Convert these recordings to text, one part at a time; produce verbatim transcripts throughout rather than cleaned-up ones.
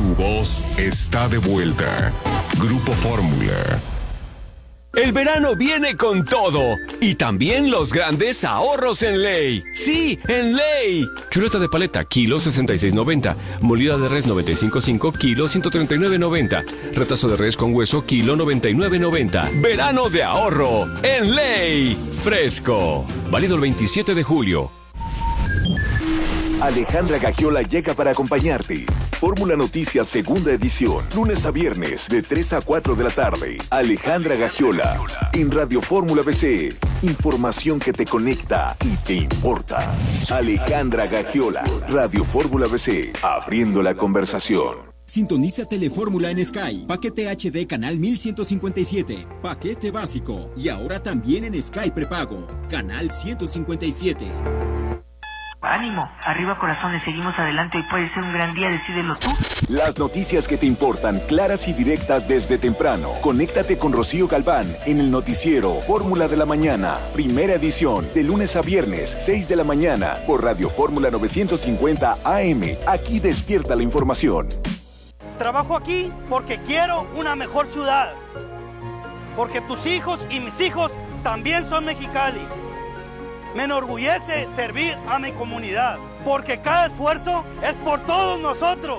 Tu voz está de vuelta. Grupo Fórmula. El verano viene con todo y también los grandes ahorros en Ley. Sí, en Ley. Chuleta de paleta, kilo sesenta y seis noventa. Molida de res noventa y cinco punto cinco, kilo ciento treinta y nueve noventa. Retazo de res con hueso, kilo noventa y nueve noventa. Verano de ahorro en Ley. Fresco. Válido el veintisiete de julio. Alejandra Gagiola llega para acompañarte. Fórmula Noticias Segunda Edición, lunes a viernes de tres a cuatro de la tarde. Alejandra Gagiola en Radio Fórmula B C. Información que te conecta y te importa. Alejandra Gagiola, Radio Fórmula B C, abriendo la conversación. Sintoniza Telefórmula en Sky. Paquete H D canal mil ciento cincuenta y siete. Paquete básico. Y ahora también en Sky prepago. Canal ciento cincuenta y siete. Ánimo, arriba corazones, seguimos adelante y puede ser un gran día, decídelo tú. Las noticias que te importan, claras y directas desde temprano. Conéctate con Rocío Galván en el noticiero Fórmula de la Mañana, primera edición, de lunes a viernes, seis de la mañana, por Radio Fórmula novecientos cincuenta A M. Aquí despierta la información. Trabajo aquí porque quiero una mejor ciudad, porque tus hijos y mis hijos también son Mexicali. Me enorgullece servir a mi comunidad, porque cada esfuerzo es por todos nosotros.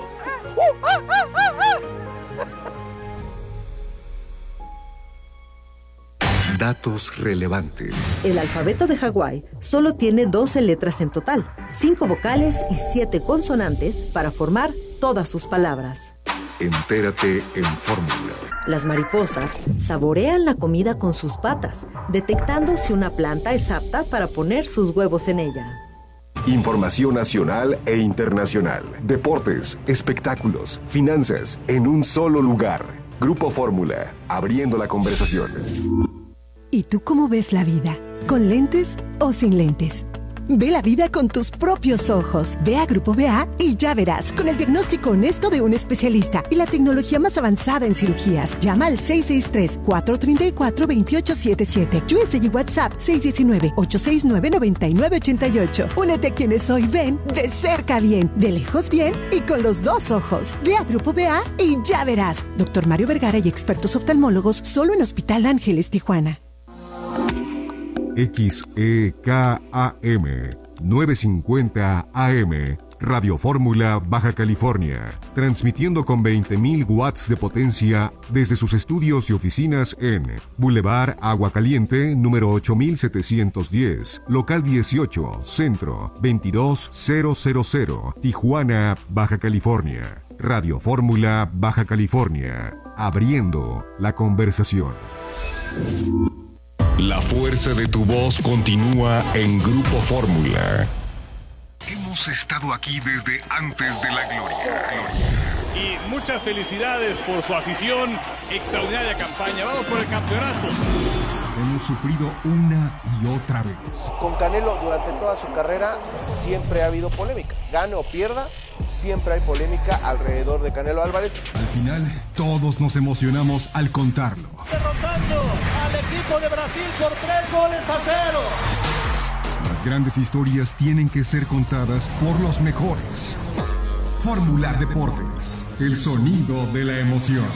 Datos relevantes. El alfabeto de Hawái solo tiene doce letras en total, cinco vocales y siete consonantes para formar todas sus palabras. Entérate en Fórmula. Las mariposas saborean la comida con sus patas, detectando si una planta es apta para poner sus huevos en ella. Información nacional e internacional. Deportes, espectáculos, finanzas, en un solo lugar. Grupo Fórmula, abriendo la conversación. ¿Y tú cómo ves la vida? ¿Con lentes o sin lentes? Ve la vida con tus propios ojos. Ve a Grupo B A y ya verás, con el diagnóstico honesto de un especialista y la tecnología más avanzada en cirugías. Llama al seis seis tres, cuatro tres cuatro, dos ocho siete siete. U S y WhatsApp seis uno nueve, ocho seis nueve, nueve nueve ocho ocho. Únete a quienes hoy ven de cerca bien, de lejos bien y con los dos ojos. Ve a Grupo B A y ya verás. Doctor Mario Vergara y expertos oftalmólogos solo en Hospital Ángeles, Tijuana. X E K A M novecientos cincuenta A M, Radio Fórmula, Baja California, transmitiendo con veinte mil watts de potencia desde sus estudios y oficinas en Boulevard Agua Caliente, número ocho mil setecientos diez, local dieciocho, Centro, veintidós mil, Tijuana, Baja California. Radio Fórmula, Baja California, abriendo la conversación. La fuerza de tu voz continúa en Grupo Fórmula. Hemos estado aquí desde antes de la gloria. Y muchas felicidades por su afición, extraordinaria campaña. Vamos por el campeonato. Hemos sufrido una y otra vez. Con Canelo durante toda su carrera siempre ha habido polémica. Gane o pierda, siempre hay polémica alrededor de Canelo Álvarez. Al final, todos nos emocionamos al contarlo. Derrotando al equipo de Brasil por tres goles a cero. Las grandes historias tienen que ser contadas por los mejores. Fórmula Deportes, el sonido de la emoción.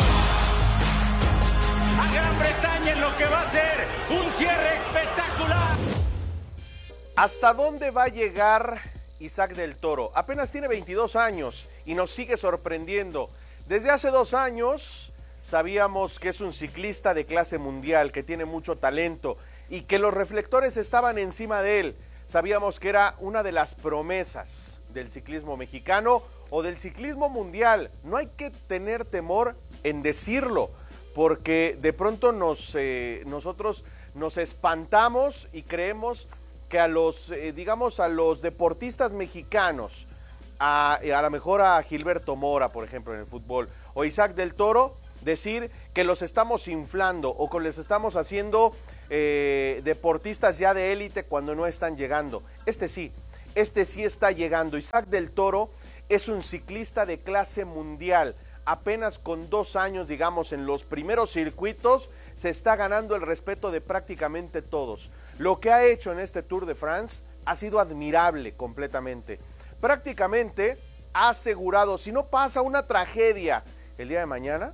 A Gran Bretaña en lo que va a ser un cierre espectacular. ¿Hasta dónde va a llegar Isaac del Toro? Apenas tiene veintidós años y nos sigue sorprendiendo. Desde hace dos años sabíamos que es un ciclista de clase mundial, que tiene mucho talento y que los reflectores estaban encima de él. Sabíamos que era una de las promesas del ciclismo mexicano o del ciclismo mundial. No hay que tener temor en decirlo, porque de pronto nos, eh, nosotros nos espantamos y creemos que a los, eh, digamos, a los deportistas mexicanos, a, a lo mejor a Gilberto Mora, por ejemplo, en el fútbol, o Isaac del Toro, decir que los estamos inflando o que les estamos haciendo eh, deportistas ya de élite cuando no están llegando. Este sí, este sí está llegando. Isaac del Toro es un ciclista de clase mundial. Apenas con dos años, digamos, en los primeros circuitos, se está ganando el respeto de prácticamente todos. Lo que ha hecho en este Tour de France ha sido admirable completamente. Prácticamente asegurado. Si no pasa una tragedia el día de mañana,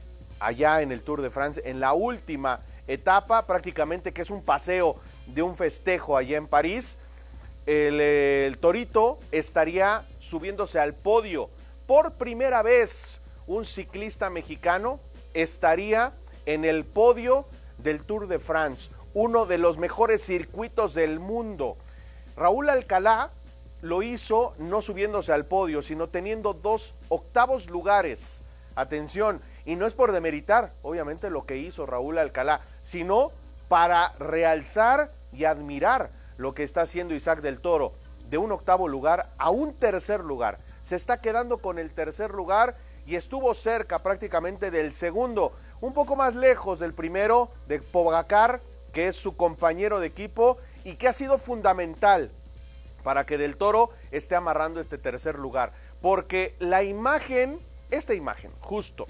allá en el Tour de France, en la última etapa, prácticamente que es un paseo de un festejo allá en París, el, el Torito estaría subiéndose al podio. Por primera vez, un ciclista mexicano estaría en el podio del Tour de France, uno de los mejores circuitos del mundo. Raúl Alcalá lo hizo no subiéndose al podio, sino teniendo dos octavos lugares. Atención, y no es por demeritar, obviamente, lo que hizo Raúl Alcalá, sino para realzar y admirar lo que está haciendo Isaac del Toro, de un octavo lugar a un tercer lugar. Se está quedando con el tercer lugar y estuvo cerca prácticamente del segundo, un poco más lejos del primero, de Pogacar, que es su compañero de equipo y que ha sido fundamental para que Del Toro esté amarrando este tercer lugar. Porque la imagen, esta imagen, justo,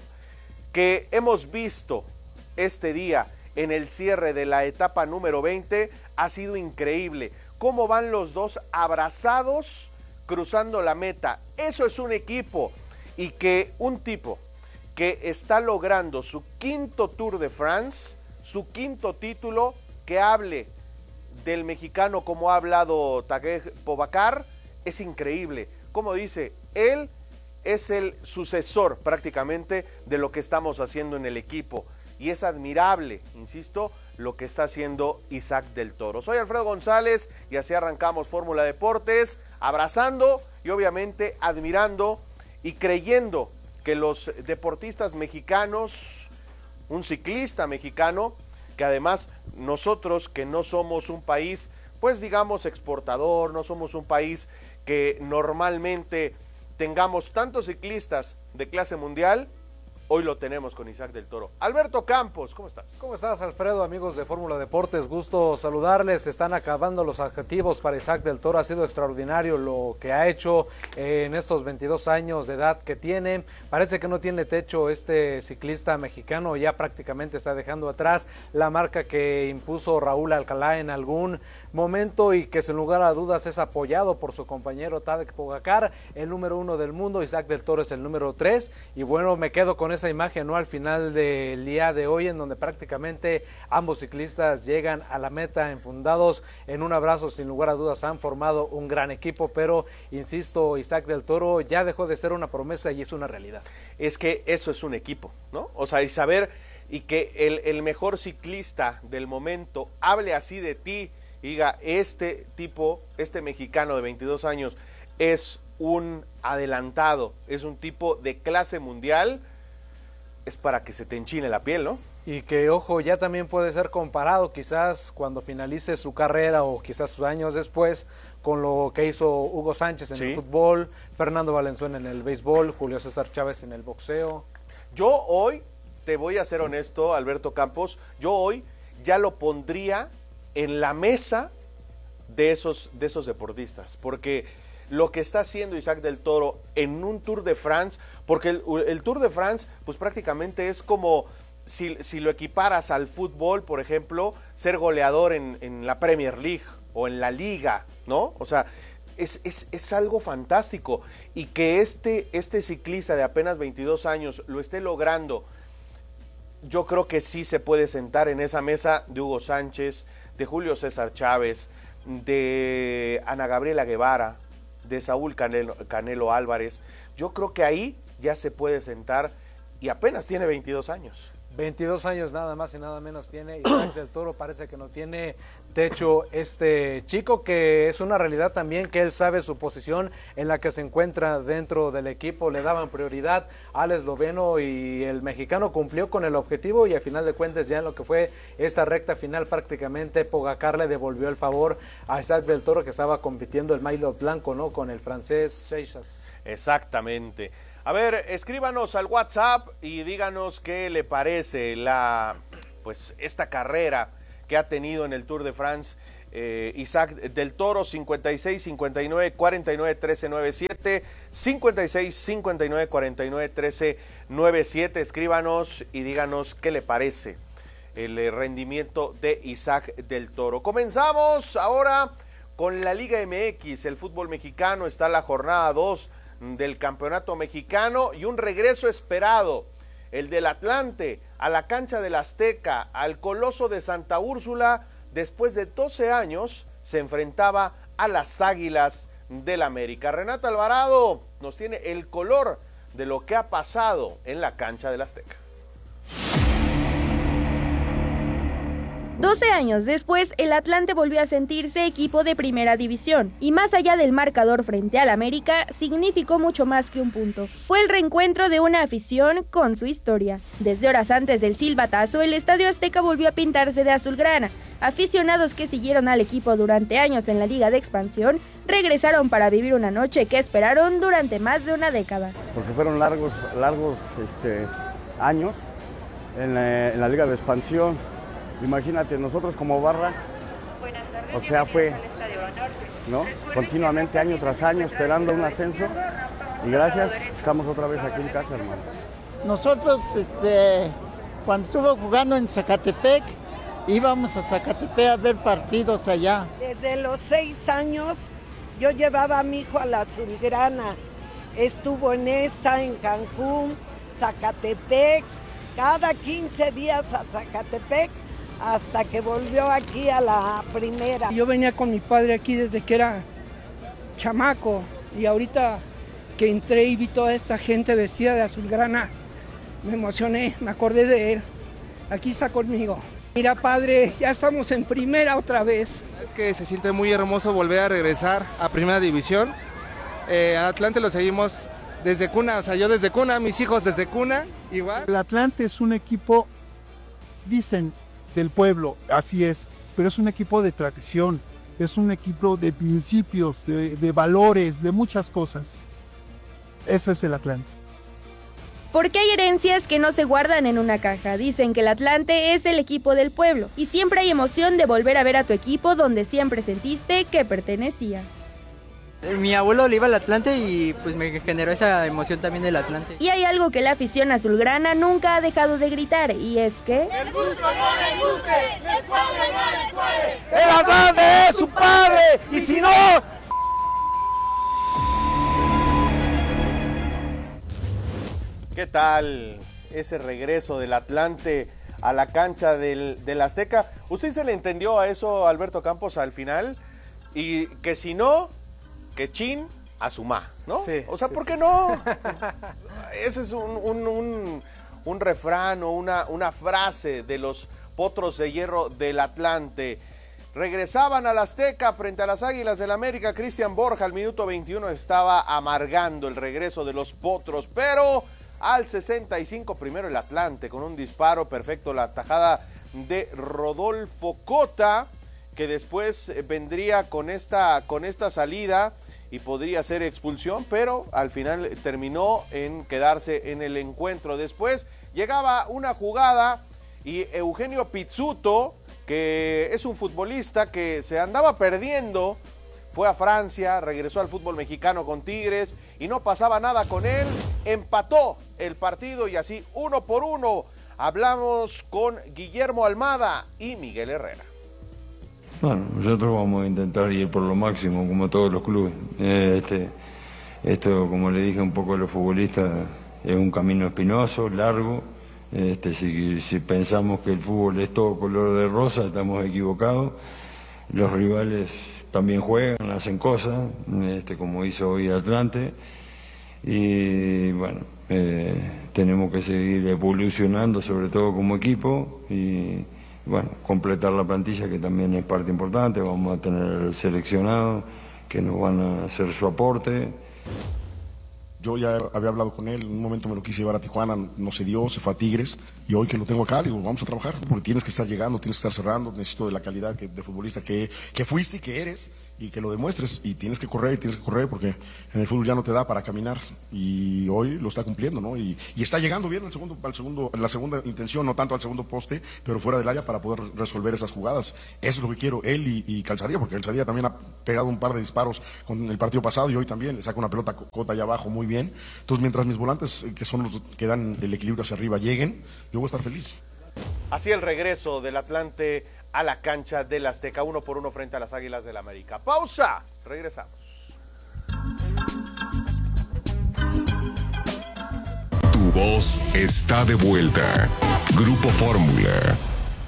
que hemos visto este día en el cierre de la etapa número veinte, ha sido increíble. Cómo van los dos abrazados cruzando la meta. Eso es un equipo, y que un tipo que está logrando su quinto Tour de France, su quinto título, que hable del mexicano como ha hablado Tadej Pogacar, es increíble. Como dice, él es el sucesor prácticamente de lo que estamos haciendo en el equipo. Y es admirable, insisto, lo que está haciendo Isaac del Toro. Soy Alfredo González y así arrancamos Fórmula Deportes, abrazando y obviamente admirando y creyendo que los deportistas mexicanos, un ciclista mexicano, que además nosotros que no somos un país, pues digamos exportador, no somos un país que normalmente tengamos tantos ciclistas de clase mundial, hoy lo tenemos con Isaac del Toro. Alberto Campos, ¿cómo estás? ¿Cómo estás, Alfredo? Amigos de Fórmula Deportes, gusto saludarles. Están acabando los adjetivos para Isaac del Toro. Ha sido extraordinario lo que ha hecho en estos veintidós años de edad que tiene. Parece que no tiene techo este ciclista mexicano. Ya prácticamente está dejando atrás la marca que impuso Raúl Alcalá en algún momento y que sin lugar a dudas es apoyado por su compañero Tadej Pogacar, el número uno del mundo. Isaac del Toro es el número tres. Y bueno, me quedo con esa imagen, ¿no? Al final del día de hoy, en donde prácticamente ambos ciclistas llegan a la meta enfundados en un abrazo. Sin lugar a dudas han formado un gran equipo, pero insisto, Isaac del Toro ya dejó de ser una promesa y es una realidad. Es que eso es un equipo, ¿no? O sea, y saber y que el, el mejor ciclista del momento hable así de ti, diga, este tipo, este mexicano de veintidós años es un adelantado, es un tipo de clase mundial, es para que se te enchine la piel, ¿no? Y que, ojo, ya también puede ser comparado quizás cuando finalice su carrera o quizás sus años después con lo que hizo Hugo Sánchez en ¿Sí? el fútbol, Fernando Valenzuela en el béisbol, Julio César Chávez en el boxeo. Yo hoy, te voy a ser honesto, Alberto Campos, yo hoy ya lo pondría en la mesa de esos, de esos deportistas, porque lo que está haciendo Isaac del Toro en un Tour de France, porque el, el Tour de France pues prácticamente es como si, si lo equiparas al fútbol, por ejemplo, ser goleador en, en la Premier League o en la Liga, ¿no? O sea, es, es, es algo fantástico, y que este, este ciclista de apenas veintidós años lo esté logrando, yo creo que sí se puede sentar en esa mesa de Hugo Sánchez, de Julio César Chávez, de Ana Gabriela Guevara, de Saúl Canelo, Canelo Álvarez. Yo creo que ahí ya se puede sentar, y apenas tiene veintidós años. veintidós años nada más y nada menos tiene Isaac del Toro. Parece que no tiene techo este chico, que es una realidad también que él sabe su posición en la que se encuentra dentro del equipo. Le daban prioridad al esloveno y el mexicano cumplió con el objetivo, y al final de cuentas ya en lo que fue esta recta final prácticamente Pogacar le devolvió el favor a Isaac del Toro, que estaba compitiendo el maillot blanco, ¿no? Con el francés Seixas. Exactamente. A ver, escríbanos al WhatsApp y díganos qué le parece la, pues, esta carrera que ha tenido en el Tour de France eh, Isaac del Toro. Cincuenta y seis, cincuenta y nueve, cuarenta y nueve, trece, noventa y siete, cincuenta y seis, cincuenta y nueve, cuarenta y nueve, trece, noventa y siete. Escríbanos y díganos qué le parece el rendimiento de Isaac del Toro. Comenzamos ahora con la Liga M X, el fútbol mexicano. Está la jornada dos del campeonato mexicano y un regreso esperado, el del Atlante a la cancha del Azteca, al Coloso de Santa Úrsula. Después de doce años se enfrentaba a las Águilas del América. Renata Alvarado nos tiene el color de lo que ha pasado en la cancha del Azteca. doce años después, el Atlante volvió a sentirse equipo de primera división, y más allá del marcador frente al América, significó mucho más que un punto. Fue el reencuentro de una afición con su historia. Desde horas antes del silbatazo, el Estadio Azteca volvió a pintarse de azulgrana. Aficionados que siguieron al equipo durante años en la Liga de Expansión, regresaron para vivir una noche que esperaron durante más de una década. Porque fueron largos, largos este, años en la, en la Liga de Expansión. Imagínate, nosotros como barra, o sea, fue, ¿no? Continuamente, año tras año, esperando un ascenso, y gracias, estamos otra vez aquí en casa, hermano. Nosotros, este, cuando estuvo jugando en Zacatepec, íbamos a Zacatepec a ver partidos allá. Desde los seis años, yo llevaba a mi hijo a la Azulgrana, estuvo en esa, en Cancún, Zacatepec, cada quince días a Zacatepec, hasta que volvió aquí a la primera. Yo venía con mi padre aquí desde que era chamaco, y ahorita que entré y vi toda esta gente vestida de azulgrana, me emocioné, me acordé de él. Aquí está conmigo. Mira, padre, ya estamos en primera otra vez. Es que se siente muy hermoso volver a regresar a primera división. Eh, a Atlante lo seguimos desde cuna, o sea, yo desde cuna, mis hijos desde cuna, igual. El Atlante es un equipo, dicen, del pueblo, así es, pero es un equipo de tradición, es un equipo de principios, de, de valores, de muchas cosas. Eso es el Atlante. Porque hay herencias que no se guardan en una caja. Dicen que el Atlante es el equipo del pueblo, y siempre hay emoción de volver a ver a tu equipo donde siempre sentiste que pertenecía. Mi abuelo le iba al Atlante y pues me generó esa emoción también del Atlante. Y hay algo que la afición azulgrana nunca ha dejado de gritar, y es que... ¡El gusto no le guste! ¡Les cuadre, no les cuadre! ¡El Atlante es su padre! ¡Y si no...! ¿Qué tal ese regreso del Atlante a la cancha del, del Azteca? ¿Usted se le entendió a eso, Alberto Campos, al final? Y que si no... que chin a su ma, ¿no? Sí, o sea, sí, ¿por sí. qué no? Ese es un, un, un, un refrán o una, una frase de los Potros de Hierro del Atlante. Regresaban al Azteca frente a las Águilas del América. Cristian Borja al minuto veintiuno estaba amargando el regreso de los Potros, pero al sesenta y cinco primero el Atlante con un disparo perfecto, la tajada de Rodolfo Cota, que después vendría con esta, con esta salida y podría ser expulsión, pero al final terminó en quedarse en el encuentro. Después llegaba una jugada y Eugenio Pizzuto, que es un futbolista que se andaba perdiendo, fue a Francia, regresó al fútbol mexicano con Tigres y no pasaba nada con él, empató el partido y así uno por uno. Hablamos con Guillermo Almada y Miguel Herrera. Bueno, nosotros vamos a intentar ir por lo máximo, como todos los clubes. Eh, este, esto, como le dije un poco a los futbolistas, es un camino espinoso, largo. Este, si, si pensamos que el fútbol es todo color de rosa, estamos equivocados. Los rivales también juegan, hacen cosas, este, como hizo hoy Atlante. Y bueno, eh, tenemos que seguir evolucionando, sobre todo como equipo, y bueno, completar la plantilla, que también es parte importante. Vamos a tener seleccionados que nos van a hacer su aporte. Yo ya había hablado con él, en un momento me lo quise llevar a Tijuana, no se dio, se fue a Tigres, y hoy que lo tengo acá, digo, vamos a trabajar, porque tienes que estar llegando, tienes que estar cerrando, necesito de la calidad que, de futbolista que, que fuiste y que eres, y que lo demuestres, y tienes que correr, y tienes que correr, porque en el fútbol ya no te da para caminar, y hoy lo está cumpliendo, ¿no? Y, y está llegando bien al segundo, al segundo, la segunda intención, no tanto al segundo poste, pero fuera del área para poder resolver esas jugadas. Eso es lo que quiero, él y, y Calzadilla, porque Calzadilla también ha pegado un par de disparos con el partido pasado, y hoy también le saca una pelota Cota allá abajo muy bien. Entonces, mientras mis volantes, que son los que dan el equilibrio hacia arriba, lleguen, yo voy a estar feliz. Así el regreso del Atlante a la cancha del Azteca, uno por uno frente a las Águilas del América. Pausa, regresamos. voz está de vuelta. Grupo Fórmula.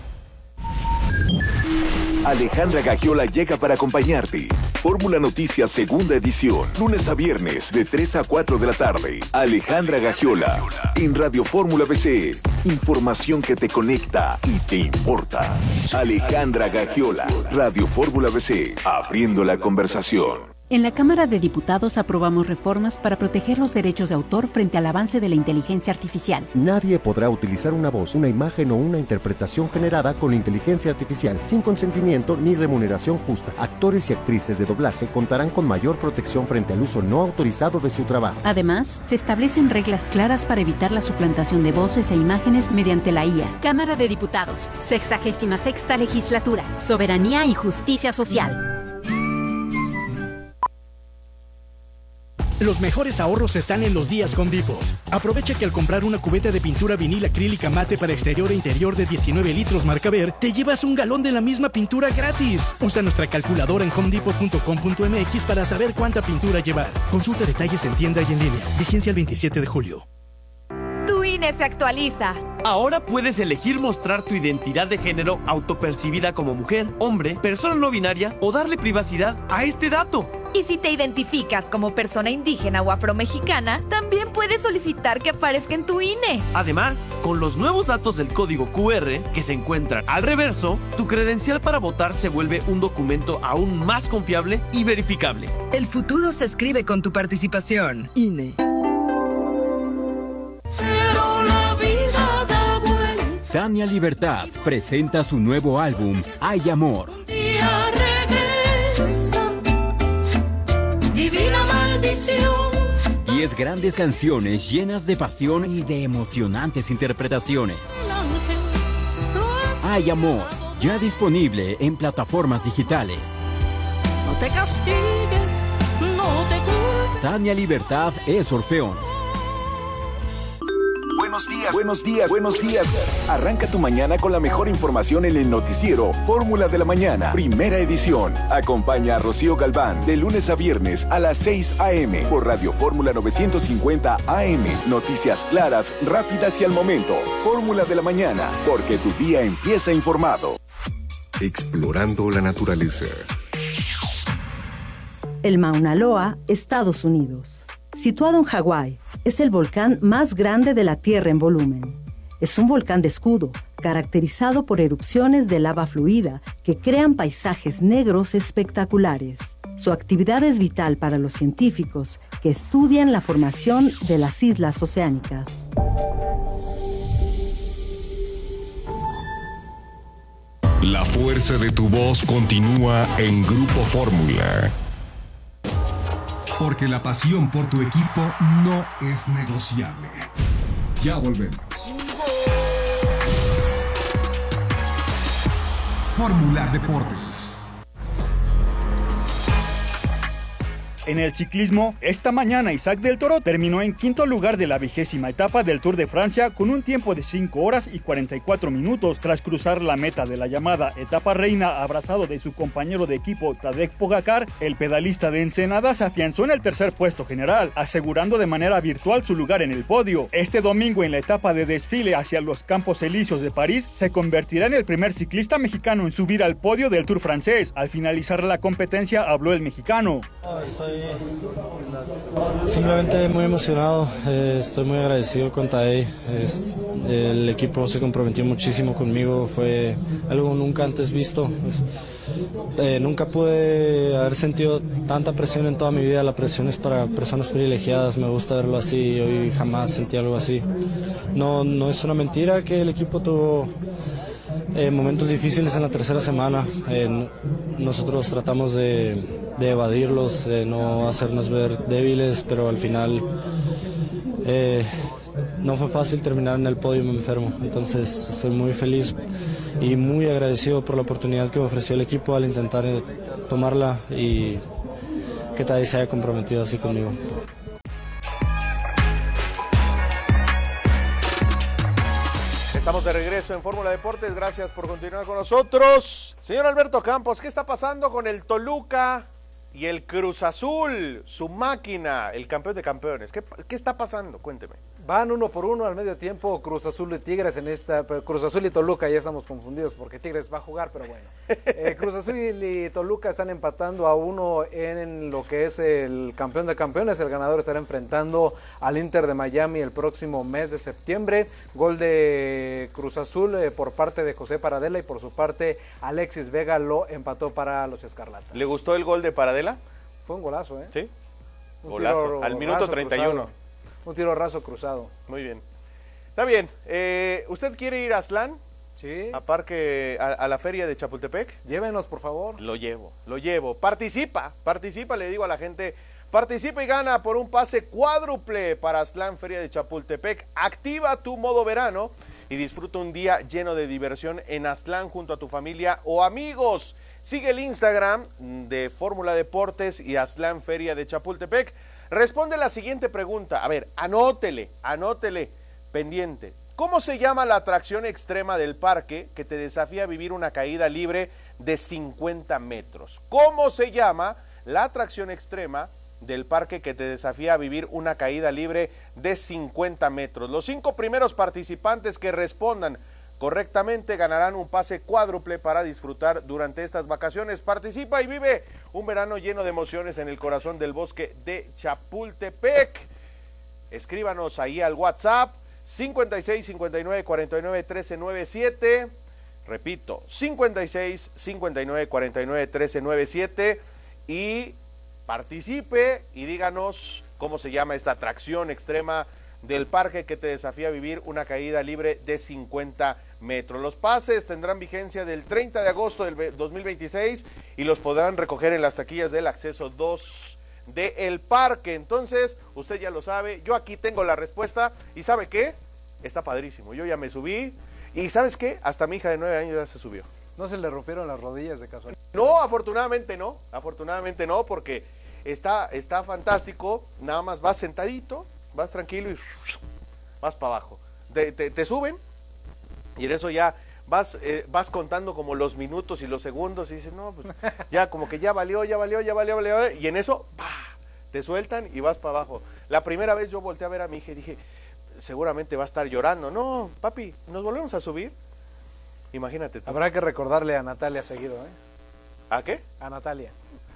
Alejandra Gagiola llega para acompañarte. Fórmula Noticias Segunda Edición, lunes a viernes de tres a cuatro de la tarde. Alejandra Gagiola, en Radio Fórmula B C. Información que te conecta y te importa. Alejandra Gagiola, Radio Fórmula B C, abriendo la conversación. En la Cámara de Diputados aprobamos reformas para proteger los derechos de autor frente al avance de la inteligencia artificial. Nadie podrá utilizar una voz, una imagen o una interpretación generada con inteligencia artificial sin consentimiento ni remuneración justa. Actores y actrices de doblaje contarán con mayor protección frente al uso no autorizado de su trabajo. Además, se establecen reglas claras para evitar la suplantación de voces e imágenes mediante la I A. Cámara de Diputados, sexagésima sexta legislatura, soberanía y justicia social. Los mejores ahorros están en los días Home Depot. Aprovecha que al comprar una cubeta de pintura vinil acrílica mate para exterior e interior de diecinueve litros marca Ver, te llevas un galón de la misma pintura gratis. Usa nuestra calculadora en home depot punto com punto m x para saber cuánta pintura llevar. Consulta detalles en tienda y en línea. Vigencia el veintisiete de julio. Tu I N E se actualiza. Ahora puedes elegir mostrar tu identidad de género autopercibida como mujer, hombre, persona no binaria o darle privacidad a este dato. Y si te identificas como persona indígena o afromexicana, también puedes solicitar que aparezca en tu I N E. Además, con los nuevos datos del código Q R que se encuentran al reverso, tu credencial para votar se vuelve un documento aún más confiable y verificable. El futuro se escribe con tu participación. I N E. Tania Libertad presenta su nuevo álbum, Hay Amor. Divina maldición. Diez grandes canciones llenas de pasión y de emocionantes interpretaciones. Hay Amor, ya disponible en plataformas digitales. No te castigues, no te culpes. Tania Libertad es Orfeón. Buenos días, buenos días, buenos días. Arranca tu mañana con la mejor información en el noticiero Fórmula de la Mañana, primera edición. Acompaña a Rocío Galván de lunes a viernes a las seis a eme por Radio Fórmula novecientos cincuenta A M. Noticias claras, rápidas y al momento. Fórmula de la Mañana, porque tu día empieza informado. Explorando la naturaleza. El Mauna Loa, Estados Unidos. Situado en Hawái, es el volcán más grande de la Tierra en volumen. Es un volcán de escudo, caracterizado por erupciones de lava fluida que crean paisajes negros espectaculares. Su actividad es vital para los científicos que estudian la formación de las islas oceánicas. La fuerza de tu voz continúa en Grupo Fórmula. Porque la pasión por tu equipo no es negociable. Ya volvemos. Fórmula Deportes. En el ciclismo, esta mañana Isaac del Toro terminó en quinto lugar de la vigésima etapa del Tour de Francia con un tiempo de cinco horas y cuarenta y cuatro minutos tras cruzar la meta de la llamada etapa reina abrazado de su compañero de equipo Tadej Pogacar. El pedalista de Ensenada se afianzó en el tercer puesto general, asegurando de manera virtual su lugar en el podio. Este domingo en la etapa de desfile hacia los Campos Elíseos de París se convertirá en el primer ciclista mexicano en subir al podio del Tour francés. Al finalizar la competencia habló el mexicano. Oh, estoy simplemente muy emocionado, eh, estoy muy agradecido con Tadej. Es, el equipo se comprometió muchísimo conmigo, fue algo nunca antes visto. Eh, nunca pude haber sentido tanta presión en toda mi vida. La presión es para personas privilegiadas, me gusta verlo así, hoy jamás sentí algo así. No, no es una mentira que el equipo tuvo Eh, momentos difíciles en la tercera semana. Eh, nosotros tratamos de, de evadirlos, de no hacernos ver débiles, pero al final eh, no fue fácil terminar en el podio, me enfermo. Entonces estoy muy feliz y muy agradecido por la oportunidad que me ofreció el equipo al intentar eh, tomarla y que Tadej se haya comprometido así conmigo. Estamos de regreso en Fórmula Deportes, gracias por continuar con nosotros. Señor Alberto Campos, ¿qué está pasando con el Toluca y el Cruz Azul? Su máquina, el campeón de campeones. ¿Qué, qué está pasando? Cuénteme. Van uno por uno al medio tiempo Cruz Azul y Tigres en esta, Cruz Azul y Toluca, ya estamos confundidos porque Tigres va a jugar, pero bueno. Eh, Cruz Azul y Toluca están empatando a uno en lo que es el campeón de campeones. El ganador estará enfrentando al Inter de Miami el próximo mes de septiembre. Gol de Cruz Azul eh, por parte de José Paradela y por su parte Alexis Vega lo empató para los Escarlatas. ¿Le gustó el gol de Paradela? Fue un golazo, ¿eh? Sí. Un Golazo, tiro, al minuto treinta y uno. Cruzado. Un tiro raso cruzado. Muy bien. Está bien. Eh, ¿Usted quiere ir a Aztlán? Sí. A parque, a, a la feria de Chapultepec. Llévenos, por favor. Lo llevo, lo llevo. Participa, participa, le digo a la gente. Participa y gana por un pase cuádruple para Aztlán Feria de Chapultepec. Activa tu modo verano y disfruta un día lleno de diversión en Aztlán junto a tu familia o amigos. Sigue el Instagram de Fórmula Deportes y Aztlán Feria de Chapultepec. Responde la siguiente pregunta. A ver, anótele, anótele, pendiente. ¿Cómo se llama la atracción extrema del parque que te desafía a vivir una caída libre de cincuenta metros? ¿Cómo se llama la atracción extrema del parque que te desafía a vivir una caída libre de cincuenta metros? Los cinco primeros participantes que respondan correctamente ganarán un pase cuádruple para disfrutar durante estas vacaciones. Participa y vive un verano lleno de emociones en el corazón del bosque de Chapultepec. Escríbanos ahí al WhatsApp cincuenta y seis, cincuenta y nueve, cuarenta y nueve, trece noventa y siete. Repito, cincuenta y seis, cincuenta y nueve, cuarenta y nueve, trece noventa y siete y participe y díganos cómo se llama esta atracción extrema del parque que te desafía a vivir una caída libre de cincuenta metros. Los pases tendrán vigencia del treinta de agosto del dos mil veintiséis y los podrán recoger en las taquillas del acceso dos del parque. Entonces, usted ya lo sabe, yo aquí tengo la respuesta y ¿sabe qué? Está padrísimo, yo ya me subí y ¿sabes qué? Hasta mi hija de nueve años ya se subió. ¿No se le rompieron las rodillas de casualidad? No, afortunadamente no, afortunadamente no, porque está, está fantástico, nada más vas sentadito, vas tranquilo y vas para abajo. Te, te, te suben y en eso ya vas, eh, vas contando como los minutos y los segundos y dices, no, pues ya como que ya valió, ya valió, ya valió, ya valió, y en eso ¡pah!, te sueltan y vas para abajo. La primera vez yo volteé a ver a mi hija y dije, seguramente va a estar llorando. No, papi, ¿nos volvemos a subir? Imagínate tú. Habrá que recordarle a Natalia seguido, ¿eh? ¿A qué? A Natalia,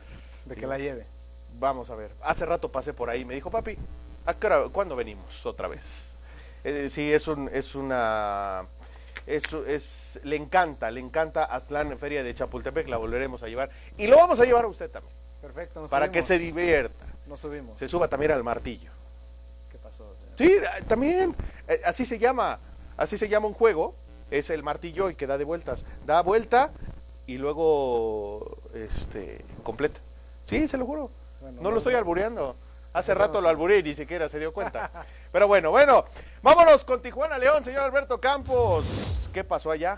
de que la lleve. Vamos a ver, hace rato pasé por ahí, me dijo, papi, ¿a qué hora, cuándo venimos otra vez? Eh, sí, es un, es una, es, es, le encanta, le encanta Aztlán Feria de Chapultepec, la volveremos a llevar y lo vamos a llevar a usted también. Perfecto, nos para subimos. Que se divierta. Nos subimos. Se suba también al martillo. ¿Qué pasó, señor? Sí, también, eh, así se llama, así se llama un juego, es el martillo y que da de vueltas, da vuelta y luego, este, completa. Sí, se lo juro, bueno, no, no lo estoy albureando. Hace rato lo alburé y ni siquiera se dio cuenta. Pero bueno, bueno, vámonos con Tijuana León, señor Alberto Campos. ¿Qué pasó allá?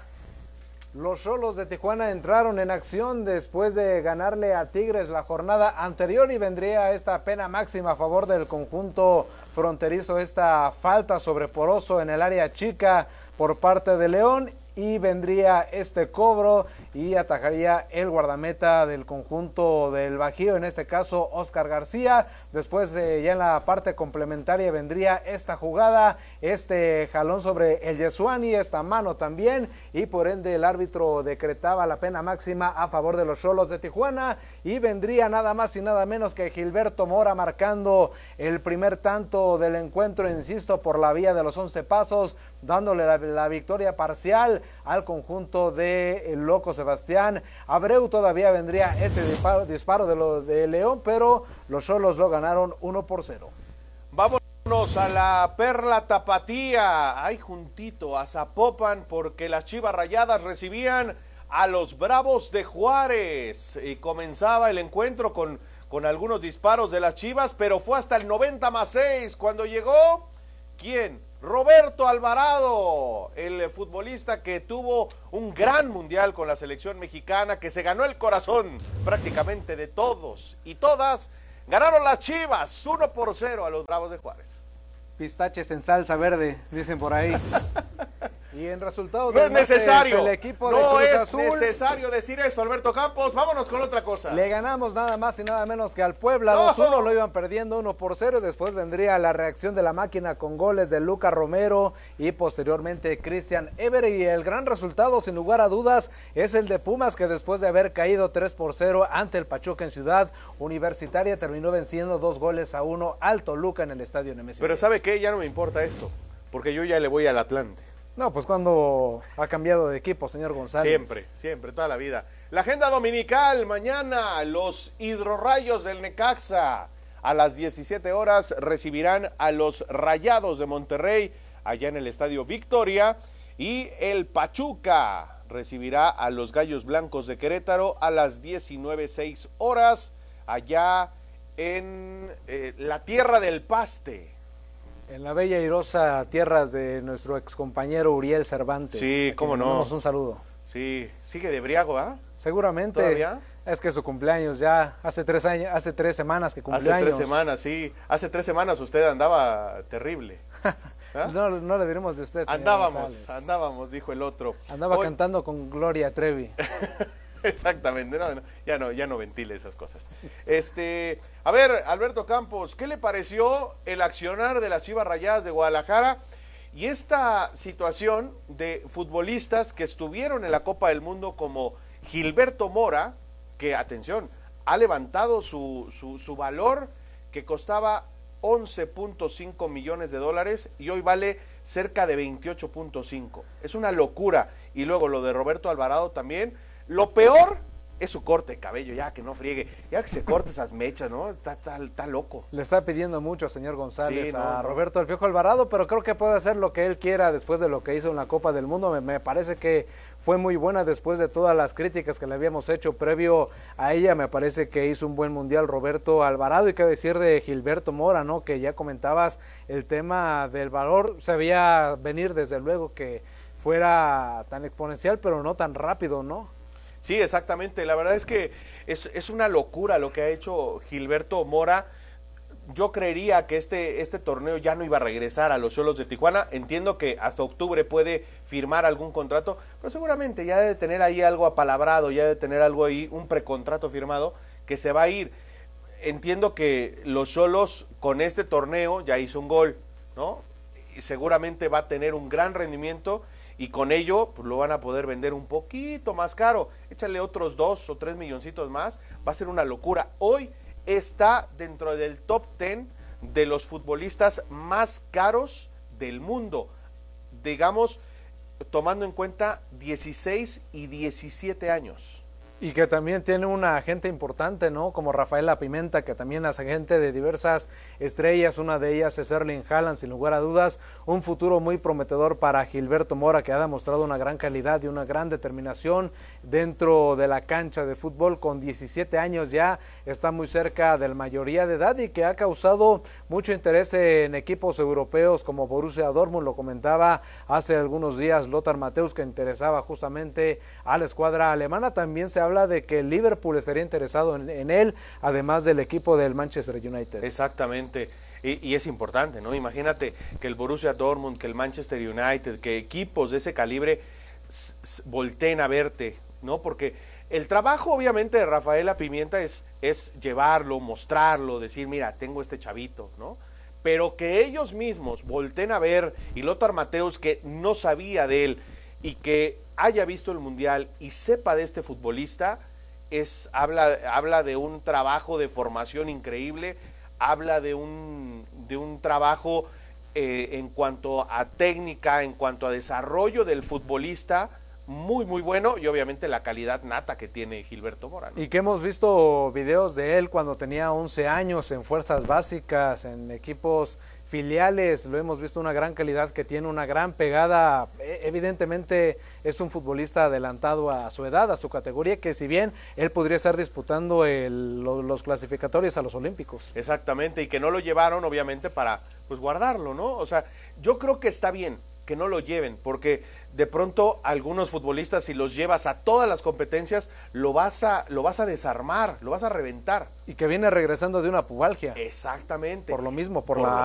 Los Xolos de Tijuana entraron en acción después de ganarle a Tigres la jornada anterior y vendría esta pena máxima a favor del conjunto fronterizo, esta falta sobre Poroso en el área chica por parte de León. Y vendría este cobro y atajaría el guardameta del conjunto del Bajío, en este caso Oscar García. Después eh, ya en la parte complementaria vendría esta jugada, este jalón sobre el Yesuani, esta mano también, y por ende el árbitro decretaba la pena máxima a favor de los Xolos de Tijuana y vendría nada más y nada menos que Gilberto Mora marcando el primer tanto del encuentro, insisto, por la vía de los once pasos, dándole la, la victoria parcial al conjunto de el Loco Sebastián. Abreu todavía vendría este disparo, disparo de, lo, de León, pero los Xolos lo ganaron uno por cero. Vámonos a la Perla Tapatía, ahí juntito a Zapopan, porque las Chivas Rayadas recibían a los Bravos de Juárez y comenzaba el encuentro con, con algunos disparos de las Chivas, pero fue hasta el noventa más seis cuando llegó, ¿quién? Roberto Alvarado, el futbolista que tuvo un gran mundial con la selección mexicana, que se ganó el corazón prácticamente de todos y todas. Ganaron las Chivas uno por cero a los Bravos de Juárez. Pistaches en salsa verde, dicen por ahí. Y en resultados no es necesario, el equipo no de Cruz es Azul, necesario decir esto, Alberto Campos. Vámonos con otra cosa. Le ganamos nada más y nada menos que al Puebla ¡Oh! dos uno, lo iban perdiendo uno por cero, y después vendría la reacción de la máquina con goles de Lucas Romero y posteriormente Christian Ever, y el gran resultado sin lugar a dudas es el de Pumas, que después de haber caído tres por cero ante el Pachuca en Ciudad Universitaria terminó venciendo dos goles a uno al Toluca en el estadio Nemesio. Pero ¿sabe qué? Ya no me importa esto, porque yo ya le voy al Atlante. No, pues cuando ha cambiado de equipo, señor González. Siempre, siempre, toda la vida. La agenda dominical, mañana los Hidrorrayos del Necaxa a las diecisiete horas recibirán a los Rayados de Monterrey allá en el Estadio Victoria, y el Pachuca recibirá a los Gallos Blancos de Querétaro a las diecinueve seis horas allá en eh, la tierra del Paste. En la bella y rosa tierras de nuestro excompañero Uriel Cervantes. Sí, cómo no. Damos un saludo. Sí, sigue de briago, ¿ah? ¿eh? Seguramente. ¿Todavía? Es que su cumpleaños ya hace tres años, hace tres semanas que cumple Hace años. tres semanas, sí. Hace tres semanas usted andaba terrible. ¿Ah? No, no le diremos de usted, señor Andábamos, González. andábamos, dijo el otro. Andaba Hoy... cantando con Gloria Trevi. Exactamente, no, no, ya no, ya no ventile esas cosas. Este, a ver, Alberto Campos, ¿qué le pareció el accionar de las Chivas Rayadas de Guadalajara y esta situación de futbolistas que estuvieron en la Copa del Mundo como Gilberto Mora, que, atención, ha levantado su, su, su valor, que costaba once punto cinco millones de dólares y hoy vale cerca de veintiocho punto cinco? Es una locura. Y luego lo de Roberto Alvarado también. Lo peor es su corte de cabello, ya que no friegue, ya que se corte esas mechas, ¿no? Está, está, está loco. Le está pidiendo mucho, señor González, sí, no, a no. Roberto El Piojo Alvarado, pero creo que puede hacer lo que él quiera después de lo que hizo en la Copa del Mundo. Me, me parece que fue muy buena después de todas las críticas que le habíamos hecho previo a ella. Me parece que hizo un buen mundial Roberto Alvarado, y qué decir de Gilberto Mora, ¿no? Que ya comentabas el tema del valor, se veía venir desde luego que fuera tan exponencial, pero no tan rápido, ¿no? Sí, exactamente. La verdad es que es, es una locura lo que ha hecho Gilberto Mora. Yo creería que este, este torneo ya no iba a regresar a los Xolos de Tijuana. Entiendo que hasta octubre puede firmar algún contrato, pero seguramente ya debe tener ahí algo apalabrado, ya debe tener algo ahí, un precontrato firmado que se va a ir. Entiendo que los Xolos con este torneo ya hizo un gol, ¿no? Y seguramente va a tener un gran rendimiento, y con ello pues, lo van a poder vender un poquito más caro. Échale otros dos o tres milloncitos más, va a ser una locura. Hoy está dentro del top ten de los futbolistas más caros del mundo, digamos, tomando en cuenta dieciséis y diecisiete años. Y que también tiene una agente importante, ¿no? Como Rafaela Pimenta, que también es agente de diversas estrellas. Una de ellas es Erling Haaland, sin lugar a dudas. Un futuro muy prometedor para Gilberto Mora, que ha demostrado una gran calidad y una gran determinación dentro de la cancha de fútbol. Con diecisiete años ya está muy cerca de la mayoría de edad, y que ha causado mucho interés en equipos europeos como Borussia Dortmund. Lo comentaba hace algunos días Lothar Matthäus, que interesaba justamente a la escuadra alemana. También se habla de que el Liverpool estaría interesado en, en él, además del equipo del Manchester United. Exactamente, y, y es importante, ¿no? Imagínate que el Borussia Dortmund, que el Manchester United, que equipos de ese calibre s- s- volteen a verte, ¿no? Porque el trabajo obviamente de Rafaela Pimienta es, es llevarlo, mostrarlo, decir, mira, tengo este chavito, ¿no? Pero que ellos mismos volteen a ver, y Lothar Matthäus, que no sabía de él y que haya visto el Mundial y sepa de este futbolista, es habla, habla de un trabajo de formación increíble, habla de un, de un trabajo eh, en cuanto a técnica, en cuanto a desarrollo del futbolista, muy muy bueno, y obviamente la calidad nata que tiene Gilberto Mora, ¿no? Y que hemos visto videos de él cuando tenía once años en fuerzas básicas, en equipos filiales, lo hemos visto, una gran calidad que tiene, una gran pegada. Evidentemente es un futbolista adelantado a su edad, a su categoría, que si bien él podría estar disputando el, los clasificatorios a los Olímpicos. Exactamente, y que no lo llevaron obviamente para pues guardarlo, ¿no? O sea, yo creo que está bien que no lo lleven, porque de pronto algunos futbolistas, si los llevas a todas las competencias, lo vas a, lo vas a desarmar, lo vas a reventar. Y que viene regresando de una pubalgia. Exactamente. Por lo mismo, por, por la